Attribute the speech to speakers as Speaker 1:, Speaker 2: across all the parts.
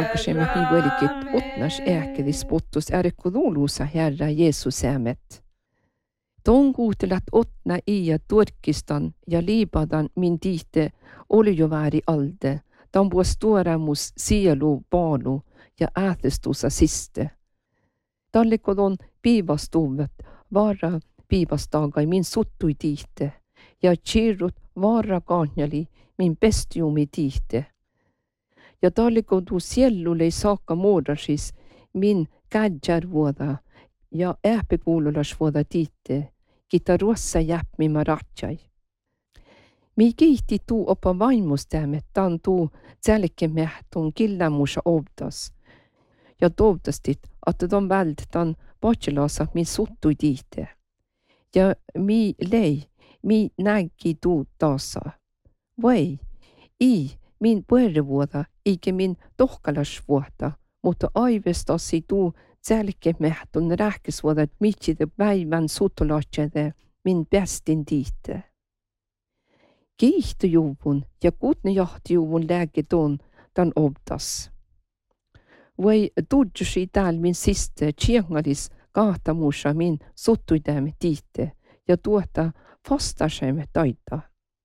Speaker 1: Aukasemme hiivuelikit otnas ääkelis pottus ärkuluuluusa Herra Jeesus äämet. Ton kuutelat otna ja turkistan ja liipadan min tiite oli jo vääri alde. Tan puos tuoremus sielu paalu ja äätestusa siste. Tallikodon piivastuvet vara piivastagai min suttui tiite ja chirrut vara kahnjali min pestiumi tiite. Ja tallikodu siellulei saakka muodasis min kädjärvuoda ja ääpekuululasvuoda tiite, kita ruossa jäpmi maratjai. Mi kiihti tuu opa vaimustämme tan tuu tälkemähtun killämusa obdas. Ja tovdastit, että ton väld tan patjelasa min suttui tiite. Ja mi lei, mi näki tuu taasa. Vai, min puerrevuoda, eikä min tohkalasvuoda, mutta aivestasi tuu tälkemähtun rähkisvuoda mitside päivän suttulatsede min pestin tiite. Kiihtojuvun ja kutnejahtijuvun lääketon tan obdas. Vai tudjusi tääl min siste tjengalis kahtamusa min suttuidämme tiite ja tuota fastasemme taita.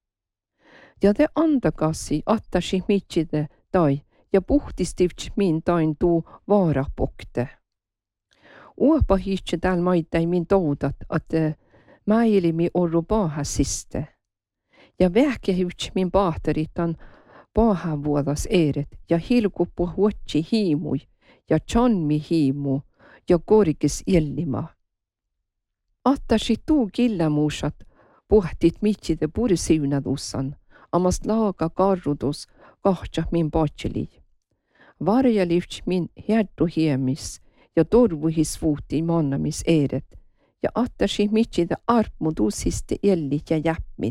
Speaker 1: Ja te andakasi attasi mitside tai ja puhtistivts min tain tuu vaarapokte. Uopa hiitse tääl maitai min toudat, että mäilimi orru paahasiste. Ja vähkehivts min paahteritan paahavuodas eeret ja hilkuppu huotsi hiimui ja chanmi hiimu ja korkis illima. Attasi tuu killämuusat puhtit mitside purisiunadussan, amas laaga karrudus kahtsa min patseli. Varjalivts min herdu hiemis ja torvuhis vuuti mannamis eeret ja attasi mitside arpmudusiste ellit ja jäppmit.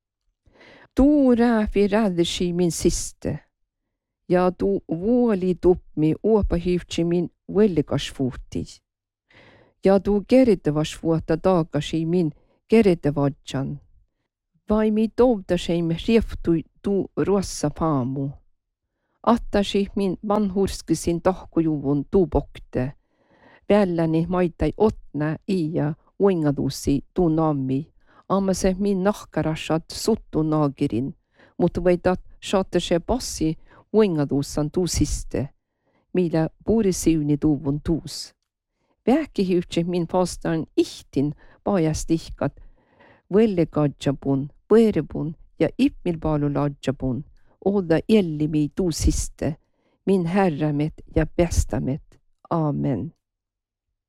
Speaker 1: Tuu rääfi räddersi min siste, ja tuu vuoli tupmi uopahivtsi min vellikasvuuti. Ja tuu keritevasvuotta taakasi min keritevadjan. Vai mi tovdaseimme rieftui tuu ruossa paamu. Attasi min vanhurskisin tahkojuvun tuu pokte. Välläni maitai otna ja uingadusi tuu nammi. Amma se min nahkarasat suttu naagirin, mutta veitat saatte se passi uingadussan tuu siste, millä puurisiuni tuuvun tuus. Vähkihyhtse min fastan ihtin paajastihkat, vellikadjapun, põerebun ja ipmilpaaluladjapun, olla ellimi tuu siste, min herramet ja bestamet. Amen.